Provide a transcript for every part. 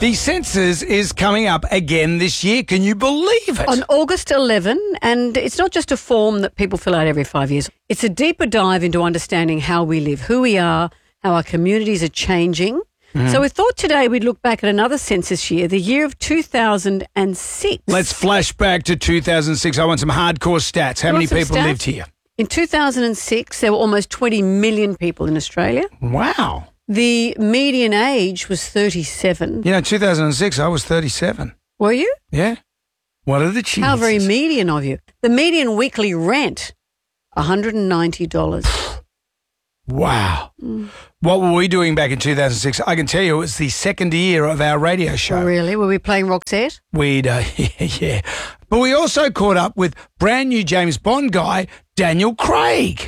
The census is coming up again this year. Can you believe it? On August 11, and it's not just a form that people fill out every 5 years. It's a deeper dive into understanding how we live, who we are, how our communities are changing. So we thought today we'd look back at another census year, the year of 2006. Let's flash back to 2006. I want some hardcore stats. How many people lived here? In 2006, there were almost 20 million people in Australia. Wow. The median age was 37. You know, 2006, I was 37. Were you? Yeah. What are the chances? How very median of you. The median weekly rent, $190. Wow. What were we doing back in 2006? I can tell you it was the second year of our radio show. Oh, really? Were we playing Roxette? Yeah. But we also caught up with brand new James Bond guy, Daniel Craig.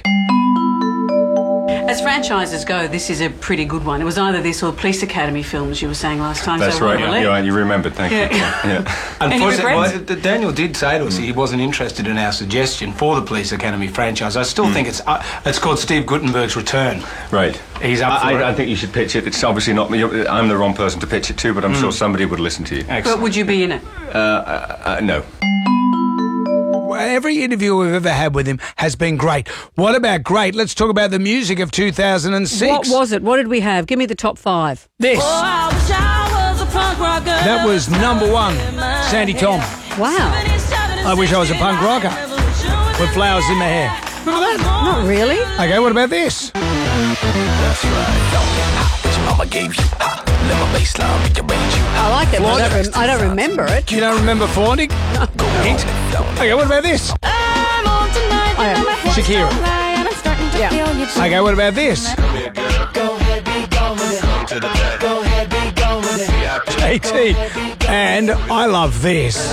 As franchises go, this is a pretty good one. It was either this or the Police Academy films you were saying last time. That's so right. Yeah, you remembered. Thank you. Yeah. Unfortunately, Daniel did say to us he wasn't interested in our suggestion for the Police Academy franchise. I still think it's called Steve Guttenberg's Return. Right. He's up for it. I think you should pitch it. It's obviously not me. I'm the wrong person to pitch it to, but I'm sure somebody would listen to you. Excellent. But would you be in it? No. Every interview we've ever had with him has been great. What about great? Let's talk about the music of 2006. What was it? What did we have? Give me the top 5. This. That was number 1, Sandy Tom. Wow. I wish I was a punk rocker with flowers in my hair. Remember that? Not really. Okay, what about this? That's right. What your mama gave you. Let my baseline rearrange you. I like it, but I don't remember it. You don't remember flaunting? Hint. Okay, what about this? Shakira. Yeah. Okay, what about this? JT. And I love this.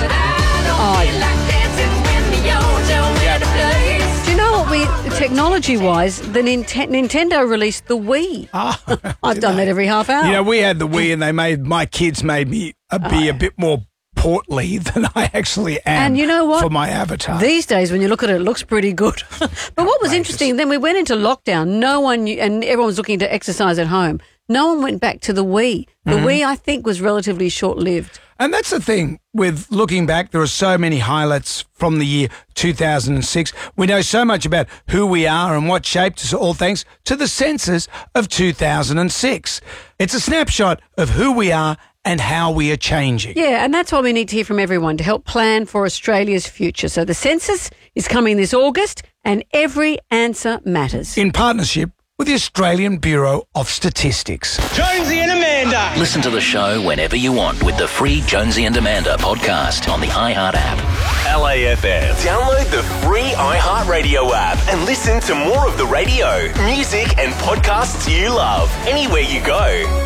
Do you know what technology-wise, the Nintendo released the Wii. I've done that every half hour. You know, we had the Wii and my kids made me be a bit more portly than I actually am. And you know what? For my avatar. These days, when you look at it, it looks pretty good. But what was interesting, then we went into lockdown. No one knew, and everyone was looking to exercise at home. No one went back to the Wii. The Wii, I think, was relatively short-lived. And that's the thing with looking back. There are so many highlights from the year 2006. We know so much about who we are and what shaped us, all thanks to the census of 2006. It's a snapshot of who we are and how we are changing. Yeah, and that's why we need to hear from everyone to help plan for Australia's future. So the census is coming this August, and every answer matters. In partnership with the Australian Bureau of Statistics. Jonesy and Amanda. Listen to the show whenever you want with the free Jonesy and Amanda podcast on the iHeart app. LAFM. Download the free iHeartRadio app and listen to more of the radio, music and podcasts you love anywhere you go.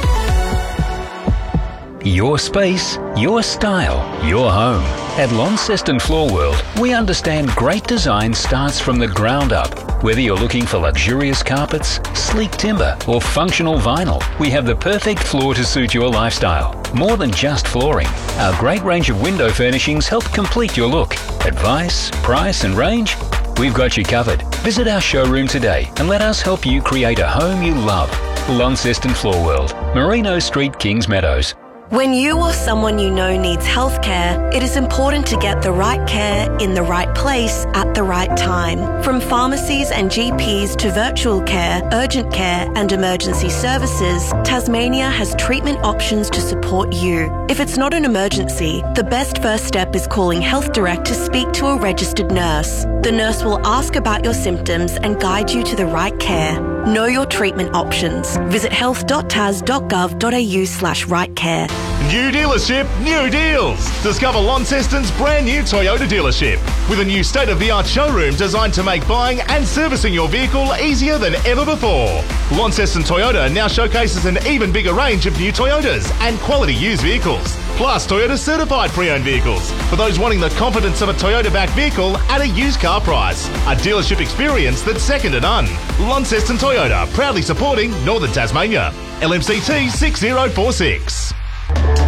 Your space, your style, your home. At Launceston Floor World, we understand great design starts from the ground up. Whether you're looking for luxurious carpets, sleek timber, or functional vinyl, we have the perfect floor to suit your lifestyle. More than just flooring, our great range of window furnishings help complete your look. Advice, price, and range? We've got you covered. Visit our showroom today and let us help you create a home you love. Launceston Floor World, Merino Street, Kings Meadows. When you or someone you know needs healthcare, it is important to get the right care in the right place at the right time. From pharmacies and GPs to virtual care, urgent care and emergency services, Tasmania has treatment options to support you. If it's not an emergency, the best first step is calling Health Direct to speak to a registered nurse. The nurse will ask about your symptoms and guide you to the right care. Know your treatment options. Visit health.tas.gov.au/right care. New dealership, new deals. Discover Launceston's brand new Toyota dealership with a new state-of-the-art showroom designed to make buying and servicing your vehicle easier than ever before. Launceston Toyota now showcases an even bigger range of new Toyotas and quality used vehicles. Plus Toyota certified pre-owned vehicles for those wanting the confidence of a Toyota-backed vehicle at a used car price. A dealership experience that's second to none. Launceston Toyota, proudly supporting Northern Tasmania. LMCT 6046.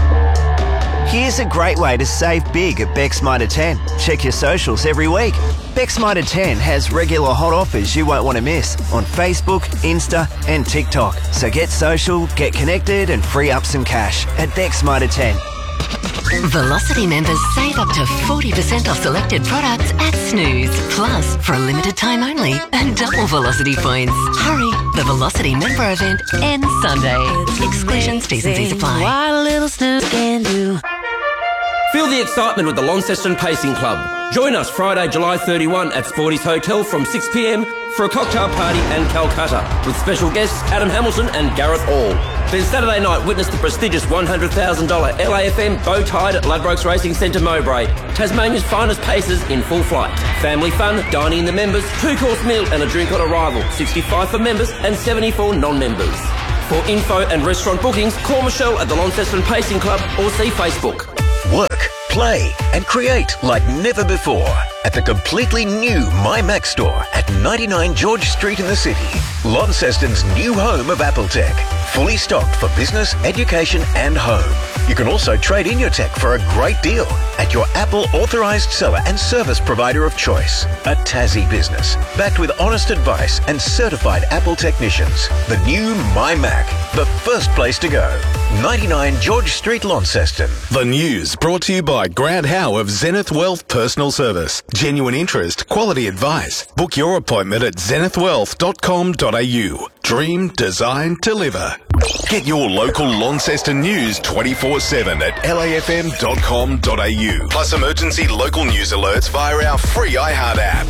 Here's a great way to save big at Beck's Mitre 10. Check your socials every week. Bex Mitre 10 has regular hot offers you won't want to miss on Facebook, Insta and TikTok. So get social, get connected and free up some cash at Bex Mitre 10. Velocity members save up to 40% off selected products at Snooze. Plus, for a limited time only, and double Velocity points. Hurry, the Velocity member event ends Sunday. Exclusions, T's and C's apply. What a little snooze can do. Feel the excitement with the Launceston Pacing Club. Join us Friday, July 31 at Sporty's Hotel from 6 p.m. for a cocktail party and Calcutta with special guests Adam Hamilton and Gareth Hall. Then Saturday night, witness the prestigious $100,000 LAFM bow tied at Ladbrokes Racing Centre Mowbray. Tasmania's finest pacers in full flight. Family fun, dining in the members, 2-course meal and a drink on arrival. 65 for members and 74 non-members. For info and restaurant bookings, call Michelle at the Launceston Pacing Club or see Facebook. Work, play and create like never before at the completely new MyMac store at 99 George Street in the city. Launceston's new home of Apple Tech. Fully stocked for business, education and home. You can also trade in your tech for a great deal at your Apple authorised seller and service provider of choice. A Tassie business, backed with honest advice and certified Apple technicians. The new MyMac, the first place to go. 99 George Street, Launceston. The news brought to you by Grant Howe of Zenith Wealth Personal Service. Genuine interest, quality advice. Book your appointment at zenithwealth.com.au. Dream, design, deliver. Get your local Launceston news 24/7 at lafm.com.au. Plus emergency local news alerts via our free iHeart app.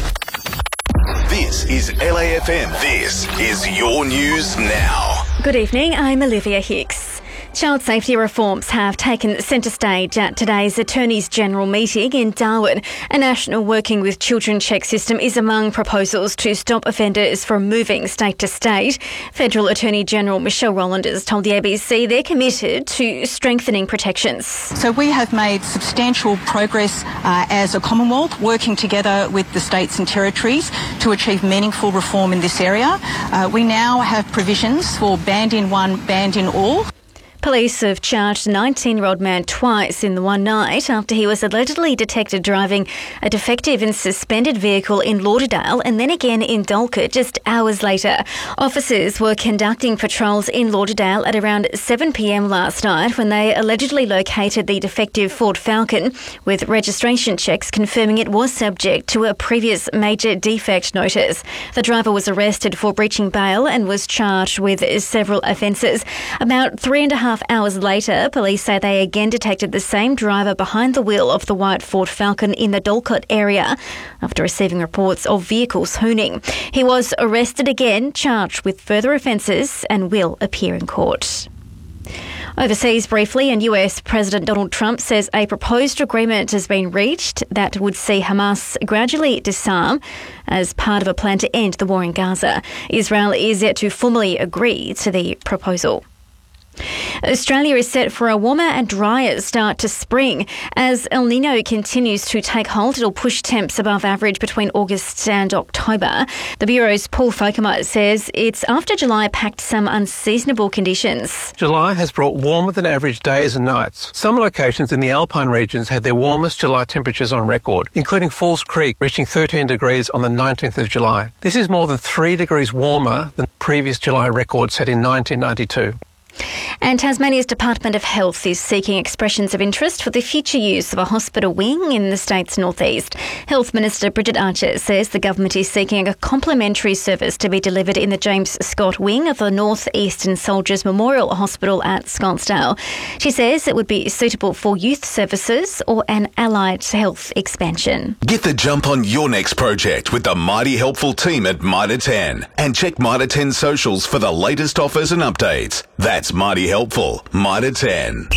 This is LAFM. This is your news now. Good evening, I'm Olivia Hicks. Child safety reforms have taken centre stage at today's Attorneys General meeting in Darwin. A national working with children check system is among proposals to stop offenders from moving state to state. Federal Attorney General Michelle Rowland has told the ABC they're committed to strengthening protections. So we have made substantial progress as a Commonwealth, working together with the states and territories to achieve meaningful reform in this area. We now have provisions for banned in one, banned in all. Police have charged a 19-year-old man twice in the one night after he was allegedly detected driving a defective and suspended vehicle in Lauderdale and then again in Dalkett just hours later. Officers were conducting patrols in Lauderdale at around 7 p.m. last night when they allegedly located the defective Ford Falcon, with registration checks confirming it was subject to a previous major defect notice. The driver was arrested for breaching bail and was charged with several offences. About 3.5 hours later, police say they again detected the same driver behind the wheel of the white Ford Falcon in the Dalkett area after receiving reports of vehicles hooning. He was arrested again, charged with further offences and will appear in court. Overseas briefly, and US President Donald Trump says a proposed agreement has been reached that would see Hamas gradually disarm as part of a plan to end the war in Gaza. Israel is yet to formally agree to the proposal. Australia is set for a warmer and drier start to spring. As El Nino continues to take hold, it'll push temps above average between August and October. The Bureau's Paul Folkemut says it's after July packed some unseasonable conditions. July has brought warmer than average days and nights. Some locations in the Alpine regions had their warmest July temperatures on record, including Falls Creek, reaching 13 degrees on the 19th of July. This is more than 3 degrees warmer than the previous July record set in 1992. And Tasmania's Department of Health is seeking expressions of interest for the future use of a hospital wing in the state's northeast. Health Minister Bridget Archer says the government is seeking a complimentary service to be delivered in the James Scott wing of the North Eastern Soldiers Memorial Hospital at Scottsdale. She says it would be suitable for youth services or an allied health expansion. Get the jump on your next project with the mighty helpful team at Mitre 10 and check Mitre 10 socials for the latest offers and updates. That's mighty helpful. Mitre 10.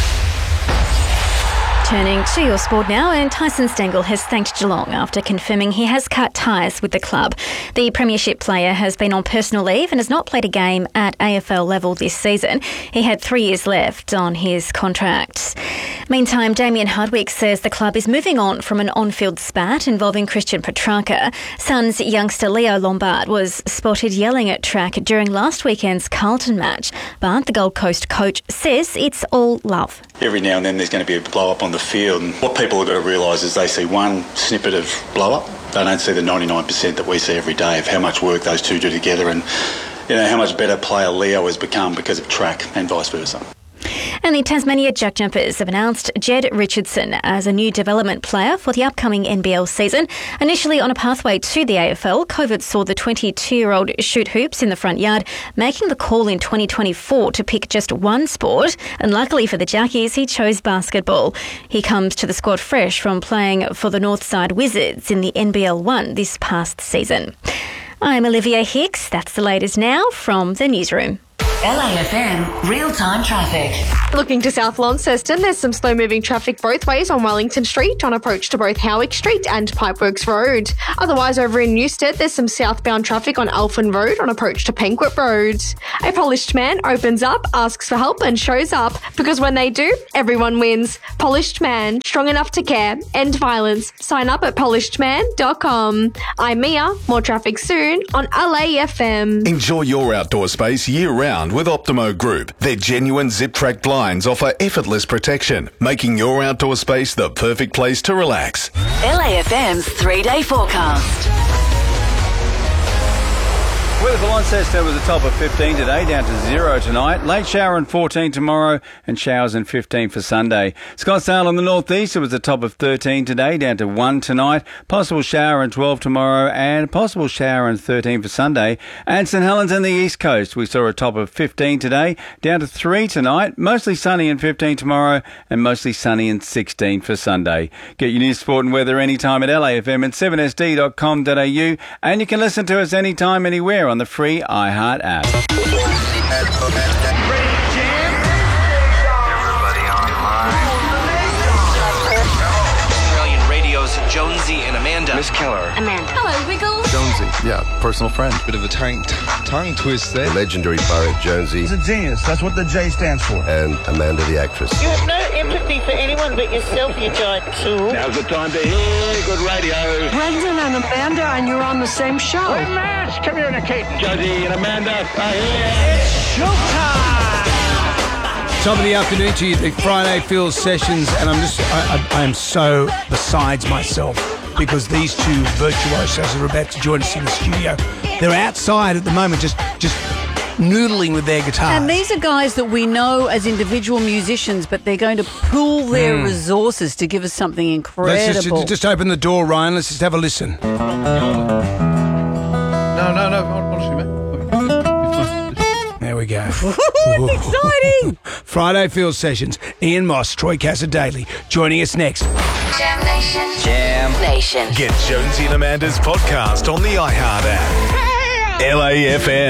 Turning to your sport now, and Tyson Stengel has thanked Geelong after confirming he has cut ties with the club. The Premiership player has been on personal leave and has not played a game at AFL level this season. He had 3 years left on his contract. Meantime, Damien Hardwick says the club is moving on from an on-field spat involving Christian Petrarca. Suns youngster Leo Lombard was spotted yelling at track during last weekend's Carlton match, but the Gold Coast coach says it's all love. Every now and then there's going to be a blow-up on the field, and what people have got to realise is they see one snippet of blow-up. They don't see the 99% that we see every day of how much work those two do together, and how much better player Leo has become because of track and vice versa. And the Tasmania Jack Jumpers have announced Jed Richardson as a new development player for the upcoming NBL season. Initially on a pathway to the AFL, COVID saw the 22-year-old shoot hoops in the front yard, making the call in 2024 to pick just one sport. And luckily for the Jackies, he chose basketball. He comes to the squad fresh from playing for the Northside Wizards in the NBL 1 this past season. I'm Olivia Hicks. That's the latest now from the newsroom. LAFM real-time traffic. Looking to South Launceston, there's some slow-moving traffic both ways on Wellington Street on approach to both Howick Street and Pipeworks Road. Otherwise, over in Newstead, there's some southbound traffic on Alphen Road on approach to Penquet Road. A polished man opens up, asks for help and shows up, because when they do, everyone wins. Polished Man, strong enough to care, end violence. Sign up at polishedman.com. I'm Mia, more traffic soon on LAFM. Enjoy your outdoor space year-round with Optimo Group. Their genuine zip-track blinds offer effortless protection, making your outdoor space the perfect place to relax. LAFM's 3-day forecast. Weather for Launceston was a top of 15 today, down to 0 tonight. Late shower and 14 tomorrow, and showers and 15 for Sunday. Scottsdale on the northeast, it was a top of 13 today, down to 1 tonight. Possible shower and 12 tomorrow, and possible shower and 13 for Sunday. And St Helens on the east coast, we saw a top of 15 today, down to 3 tonight. Mostly sunny and 15 tomorrow, and mostly sunny and 16 for Sunday. Get your news, sport and weather anytime at LAFM and 7sd.com.au, and you can listen to us anytime, anywhere on the free iHeart app. Australian Radio's Jonesy and Amanda. Miss Keller. Amanda. Hello, Wiggles. Jonesy, yeah, personal friend. Bit of a tongue twist there. The legendary poet Jonesy. He's a genius. That's what the J stands for. And Amanda the actress. You have no empathy for anyone but yourself, you giant tool. Now's the time to hear good radio. Brendan and Amanda, and you're on the same show. We're matched. Come here, Kate. Jonesy and Amanda are here. It's showtime. Top of the afternoon to you, the Friday Field Sessions, and I am so besides myself because these two virtuosos are about to join us in the studio. They're outside at the moment, just noodling with their guitars. And these are guys that we know as individual musicians, but they're going to pool their resources to give us something incredible. Let's just open the door, Ryan. Let's just have a listen. No. Honestly, mate. There we go. It's exciting. Friday Field Sessions. Ian Moss, Troy Cassar-Daly, joining us next. Jam Nation. Jam Nation. Get Jonesy and Amanda's podcast on the iHeart app. LAFM.